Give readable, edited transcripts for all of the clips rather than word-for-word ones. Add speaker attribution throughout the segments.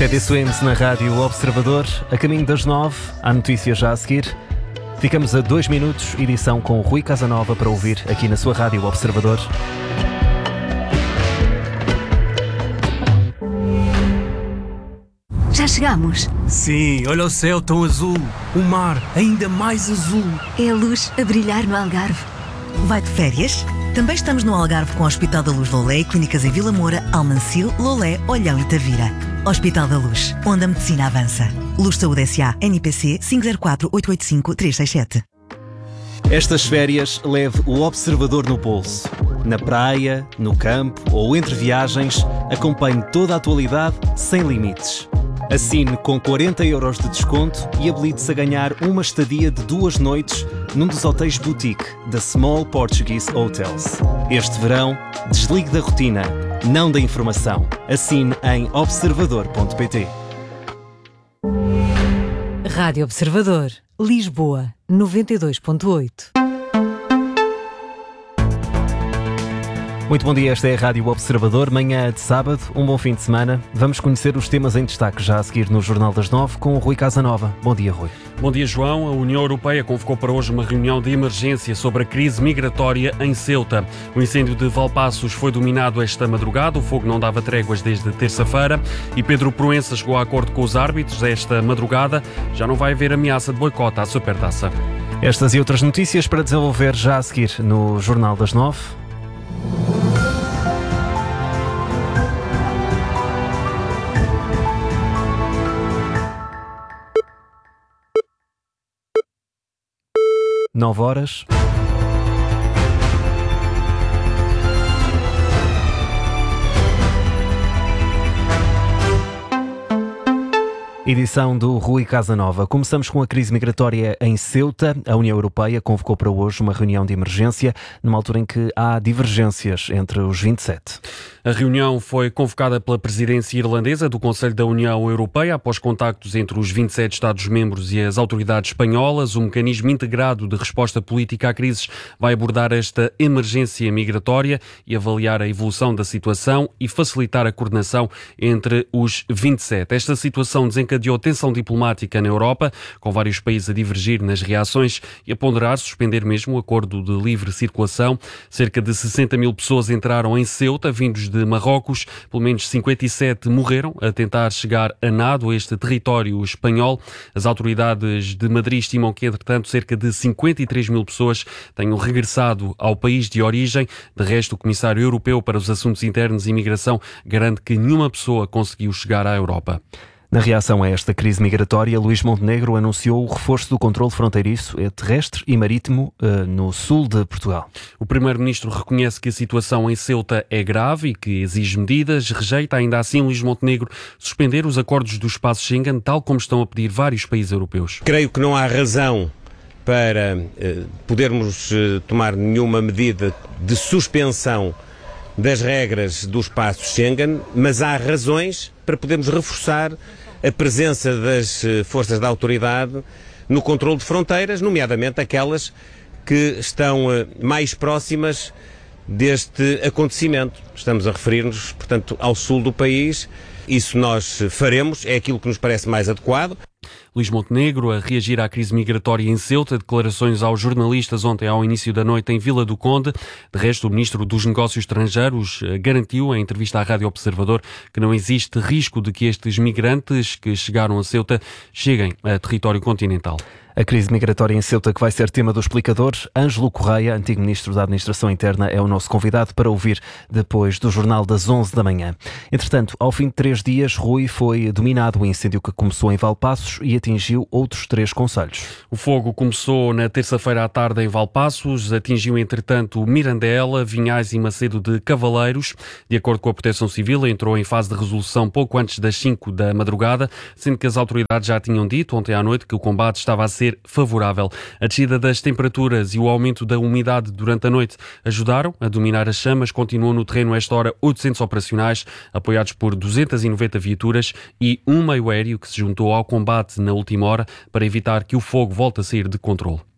Speaker 1: Teddy Swims na Rádio Observador, a caminho das 9, há notícias já a seguir. Ficamos a 2 minutos, edição com o Rui Casanova para ouvir aqui na sua Rádio Observador.
Speaker 2: Já chegamos.
Speaker 3: Sim, olha o céu tão azul, o mar ainda mais azul.
Speaker 2: É a luz a brilhar no Algarve.
Speaker 4: Vai de férias? Também estamos no Algarve com o Hospital da Luz Lolé e clínicas em Vila Moura, Almancil, Lolé, Olhão e Tavira. Hospital da Luz, onde a medicina avança. Luz Saúde S.A. NPC 504-885-367.
Speaker 1: Estas férias leve o Observador no bolso. Na praia, no campo ou entre viagens, acompanhe toda a atualidade sem limites. Assine com 40 € de desconto e habilite-se a ganhar uma estadia de 2 noites num dos hotéis boutique da Small Portuguese Hotels. Este verão, desligue da rotina, não da informação. Assine em observador.pt.
Speaker 5: Rádio Observador, Lisboa, 92.8.
Speaker 1: Muito bom dia, esta é a Rádio Observador, manhã de sábado, um bom fim de semana. Vamos conhecer os temas em destaque já a seguir no Jornal das 9 com o Rui Casanova. Bom dia, Rui.
Speaker 6: Bom dia, João. A União Europeia convocou para hoje uma reunião de emergência sobre a crise migratória em Ceuta. O incêndio de Valpaços foi dominado esta madrugada, o fogo não dava tréguas desde terça-feira e Pedro Proença chegou a acordo com os árbitros esta madrugada. Já não vai haver ameaça de boicote à Supertaça.
Speaker 1: Estas e outras notícias para desenvolver já a seguir no Jornal das 9. Nove horas. Edição do Rui Casanova. Começamos com a crise migratória em Ceuta. A União Europeia convocou para hoje uma reunião de emergência, numa altura em que há divergências entre os 27.
Speaker 6: A reunião foi convocada pela presidência irlandesa do Conselho da União Europeia após contactos entre os 27 Estados-membros e as autoridades espanholas. O mecanismo integrado de resposta política à crises vai abordar esta emergência migratória e avaliar a evolução da situação e facilitar a coordenação entre os 27. Esta situação desencadeou tensão diplomática na Europa, com vários países a divergir nas reações e a ponderar suspender mesmo o acordo de livre circulação. Cerca de 60 mil pessoas entraram em Ceuta, vindos de Marrocos. Pelo menos 57 morreram a tentar chegar a nado a este território espanhol. As autoridades de Madrid estimam que, entretanto, cerca de 53 mil pessoas tenham regressado ao país de origem. De resto, o Comissário Europeu para os Assuntos Internos e Imigração garante que nenhuma pessoa conseguiu chegar à Europa.
Speaker 1: Na reação a esta crise migratória, Luís Montenegro anunciou o reforço do controle fronteiriço terrestre e marítimo no sul de Portugal.
Speaker 6: O Primeiro-Ministro reconhece que a situação em Ceuta é grave e que exige medidas. Rejeita ainda assim, Luís Montenegro, suspender os acordos do espaço Schengen, tal como estão a pedir vários países europeus.
Speaker 7: Creio que não há razão para podermos tomar nenhuma medida de suspensão das regras do espaço Schengen, mas há razões para podermos reforçar a presença das forças da autoridade no controle de fronteiras, nomeadamente aquelas que estão mais próximas deste acontecimento. Estamos a referir-nos, portanto, ao sul do país. Isso nós faremos, é aquilo que nos parece mais adequado.
Speaker 6: Luís Montenegro a reagir à crise migratória em Ceuta, declarações aos jornalistas ontem ao início da noite em Vila do Conde. De resto, o Ministro dos Negócios Estrangeiros garantiu em entrevista à Rádio Observador que não existe risco de que estes migrantes que chegaram a Ceuta cheguem a território continental.
Speaker 1: A crise migratória em Ceuta, que vai ser tema do explicador. Ângelo Correia, antigo Ministro da Administração Interna, é o nosso convidado para ouvir depois do Jornal das 11 da manhã. Entretanto, ao fim de 3 dias, Rui, foi dominado o incêndio que começou em Valpaços e atingiu outros 3 concelhos.
Speaker 6: O fogo começou na terça-feira à tarde em Valpaços, atingiu entretanto Mirandela, Vinhais e Macedo de Cavaleiros. De acordo com a Proteção Civil, entrou em fase de resolução pouco antes das 5 da madrugada, sendo que as autoridades já tinham dito ontem à noite que o combate estava a ser favorável. A descida das temperaturas e o aumento da umidade durante a noite ajudaram a dominar as chamas. Continuam no terreno a esta hora 800 operacionais, apoiados por 290 viaturas e um meio aéreo que se juntou ao combate na última hora para evitar que o fogo volte a sair de controle.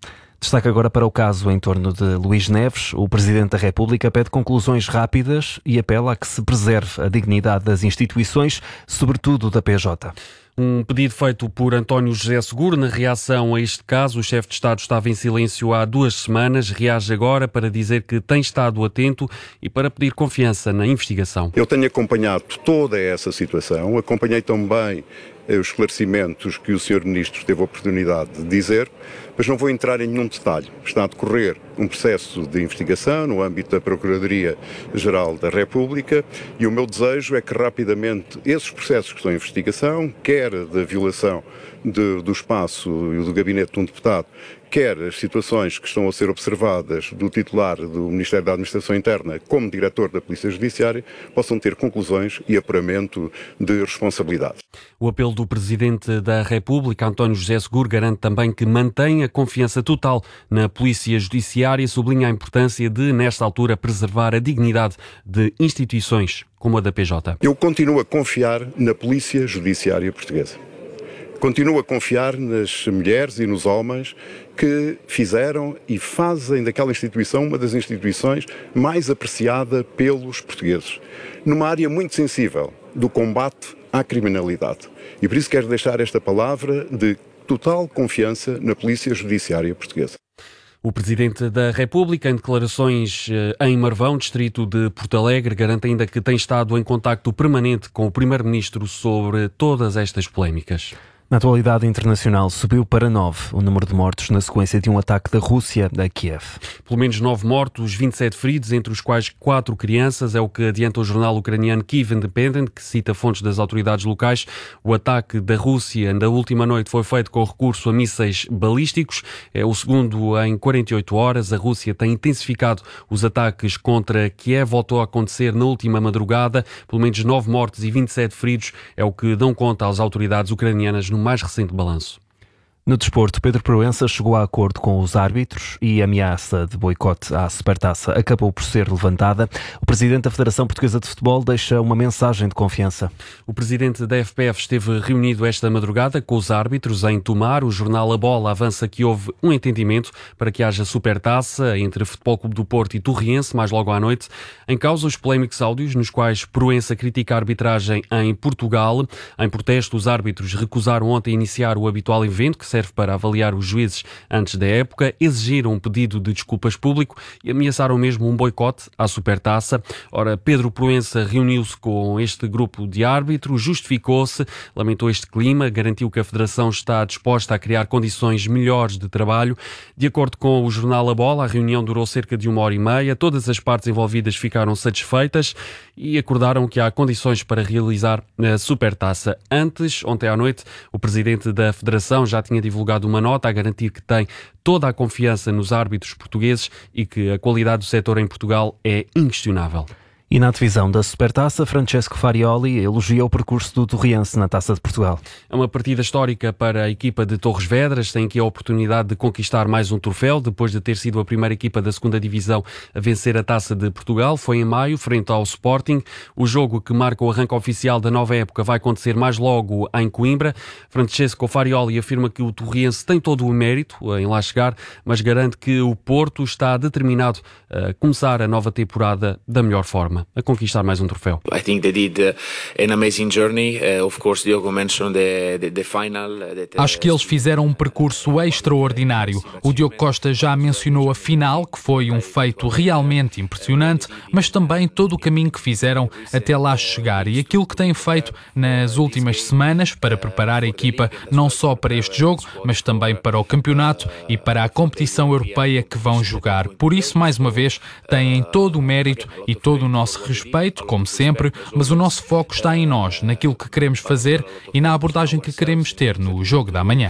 Speaker 1: Destaque agora para o caso em torno de Luís Neves. O Presidente da República pede conclusões rápidas e apela a que se preserve a dignidade das instituições, sobretudo da PJ.
Speaker 6: Um pedido feito por António José Seguro na reação a este caso. O chefe de Estado estava em silêncio há 2 semanas, reage agora para dizer que tem estado atento e para pedir confiança na investigação.
Speaker 8: Eu tenho acompanhado toda essa situação, acompanhei também os esclarecimentos que o Sr. Ministro teve a oportunidade de dizer, mas não vou entrar em nenhum detalhe. Está a decorrer um processo de investigação no âmbito da Procuradoria-Geral da República e o meu desejo é que rapidamente esses processos que estão em investigação, quer da violação do espaço e do gabinete de um deputado, quer as situações que estão a ser observadas do titular do Ministério da Administração Interna como diretor da Polícia Judiciária, possam ter conclusões e apuramento de responsabilidades.
Speaker 6: O apelo do Presidente da República, António José Seguro, garante também que mantém a confiança total na Polícia Judiciária e sublinha a importância de, nesta altura, preservar a dignidade de instituições como a da PJ.
Speaker 8: Eu continuo a confiar na Polícia Judiciária portuguesa. Continuo a confiar nas mulheres e nos homens que fizeram e fazem daquela instituição uma das instituições mais apreciada pelos portugueses, numa área muito sensível do combate à criminalidade. E por isso quero deixar esta palavra de total confiança na Polícia Judiciária portuguesa.
Speaker 6: O Presidente da República, em declarações em Marvão, distrito de Porto Alegre, garante ainda que tem estado em contacto permanente com o Primeiro-Ministro sobre todas estas polémicas.
Speaker 1: Na atualidade internacional, subiu para 9 o número de mortos na sequência de um ataque da Rússia a Kiev.
Speaker 6: Pelo menos 9 mortos, 27 feridos, entre os quais 4 crianças, é o que adianta o jornal ucraniano Kyiv Independent, que cita fontes das autoridades locais. O ataque da Rússia na última noite foi feito com recurso a mísseis balísticos. É o segundo em 48 horas. A Rússia tem intensificado os ataques contra Kiev. Voltou a acontecer na última madrugada. Pelo menos 9 mortos e 27 feridos é o que dão conta às autoridades ucranianas no mais recente balanço.
Speaker 1: No desporto, Pedro Proença chegou a acordo com os árbitros e a ameaça de boicote à Supertaça acabou por ser levantada. O presidente da Federação Portuguesa de Futebol deixa uma mensagem de confiança.
Speaker 6: O presidente da FPF esteve reunido esta madrugada com os árbitros em Tomar. O jornal A Bola avança que houve um entendimento para que haja Supertaça entre Futebol Clube do Porto e Torriense, mais logo à noite. Em causa os polémicos áudios nos quais Proença critica a arbitragem em Portugal. Em protesto, os árbitros recusaram ontem iniciar o habitual evento que serve para avaliar os juízes antes da época, exigiram um pedido de desculpas público e ameaçaram mesmo um boicote à Supertaça. Ora, Pedro Proença reuniu-se com este grupo de árbitros, justificou-se, lamentou este clima, garantiu que a Federação está disposta a criar condições melhores de trabalho. De acordo com o jornal A Bola, a reunião durou cerca de 1h30, todas as partes envolvidas ficaram satisfeitas e acordaram que há condições para realizar a Supertaça. Antes, ontem à noite, o presidente da Federação já tinha divulgado uma nota a garantir que tem toda a confiança nos árbitros portugueses e que a qualidade do setor em Portugal é inquestionável.
Speaker 1: E na divisão da Supertaça, Francesco Farioli elogia o percurso do Torriense na Taça de Portugal.
Speaker 6: É uma partida histórica para a equipa de Torres Vedras, tem aqui a oportunidade de conquistar mais um troféu, depois de ter sido a primeira equipa da segunda divisão a vencer a Taça de Portugal. Foi em maio, frente ao Sporting. O jogo que marca o arranque oficial da nova época vai acontecer mais logo em Coimbra. Francesco Farioli afirma que o Torriense tem todo o mérito em lá chegar, mas garante que o Porto está determinado a começar a nova temporada da melhor forma, a conquistar mais um troféu.
Speaker 9: I think they did an amazing journey. Of course, Diogo mentioned the final.
Speaker 10: Acho que eles fizeram um percurso extraordinário. O Diogo Costa já mencionou a final, que foi um feito realmente impressionante, mas também todo o caminho que fizeram até lá chegar e aquilo que têm feito nas últimas semanas para preparar a equipa não só para este jogo, mas também para o campeonato e para a competição europeia que vão jogar. Por isso, mais uma vez, têm todo o mérito e todo o nosso respeito, como sempre, mas o nosso foco está em nós, naquilo que queremos fazer e na abordagem que queremos ter no jogo da manhã.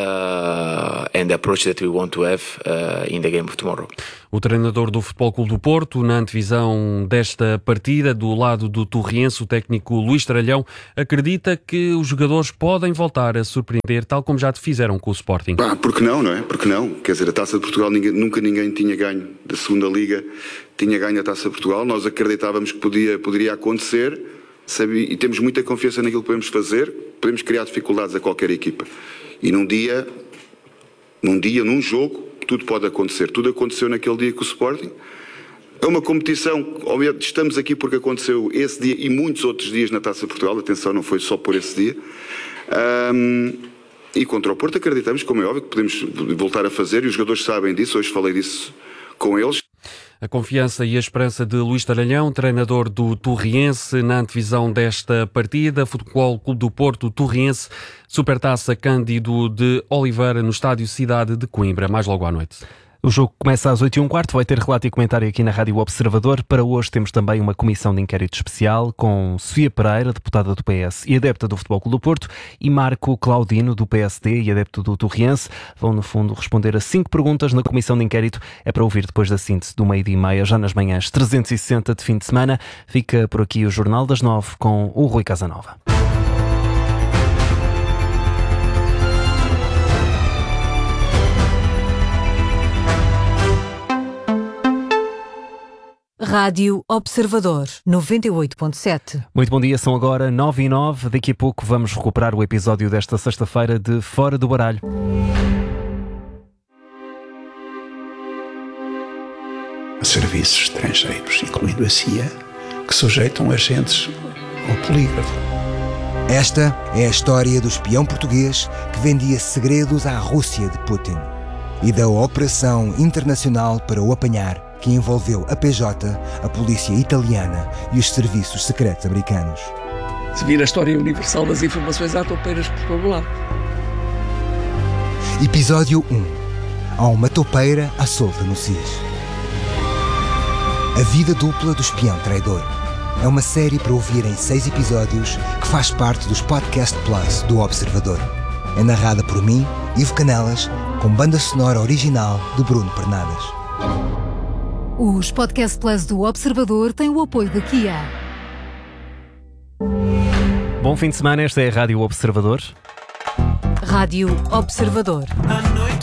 Speaker 9: And the approach that we want to have in the game of tomorrow.
Speaker 6: O treinador do Futebol Clube do Porto, na antevisão desta partida, do lado do Torriense, o técnico Luís Tralhão, acredita que os jogadores podem voltar a surpreender, tal como já fizeram com o Sporting.
Speaker 11: Porque não, não é? Porque não? Quer dizer, a Taça de Portugal nunca ninguém tinha ganho da segunda Liga, tinha ganho a Taça de Portugal. Nós acreditávamos que poderia acontecer, e temos muita confiança naquilo que podemos fazer. Podemos criar dificuldades a qualquer equipa. E num dia Num dia, num jogo, tudo pode acontecer. Tudo aconteceu naquele dia com o Sporting. É uma competição, estamos aqui porque aconteceu esse dia e muitos outros dias na Taça de Portugal. Atenção, não foi só por esse dia. E contra o Porto acreditamos, como é óbvio, que podemos voltar a fazer, e os jogadores sabem disso. Hoje falei disso com eles.
Speaker 6: A confiança e a esperança de Luís Taralhão, treinador do Torriense, na antevisão desta partida. Futebol Clube do Porto, Torriense, Supertaça Cândido de Oliveira, no estádio Cidade de Coimbra, mais logo à noite.
Speaker 1: O jogo começa às 8h15, vai ter relato e comentário aqui na Rádio Observador. Para hoje temos também uma comissão de inquérito especial com Sofia Pereira, deputada do PS e adepta do Futebol Clube do Porto, e Marco Claudino, do PSD e adepto do Torriense. Vão, no fundo, responder a 5 perguntas na comissão de inquérito. É para ouvir depois da síntese do 12h30, já nas manhãs 360 de fim de semana. Fica por aqui o Jornal das 9 com o Rui Casanova.
Speaker 5: Rádio Observador 98.7.
Speaker 1: Muito bom dia, são agora 9h09. Daqui a pouco vamos recuperar o episódio desta sexta-feira de Fora do Baralho.
Speaker 12: Serviços estrangeiros, incluindo a CIA, que sujeitam agentes ao polígrafo.
Speaker 13: Esta é a história do espião português que vendia segredos à Rússia de Putin e da operação internacional para o apanhar, que envolveu a PJ, a polícia italiana e os serviços secretos americanos.
Speaker 14: Se vir a história universal das informações, há toupeiras por todo lado.
Speaker 13: Episódio 1. Há uma toupeira à solta no SIS. A vida dupla do espião traidor. É uma série para ouvir em 6 episódios que faz parte dos Podcast Plus do Observador. É narrada por mim, Ivo Canelas, com banda sonora original de Bruno Pernadas.
Speaker 5: Os Podcast Plus do Observador têm o apoio da Kia.
Speaker 1: Bom fim de semana, esta é a Rádio Observador.
Speaker 5: Rádio Observador.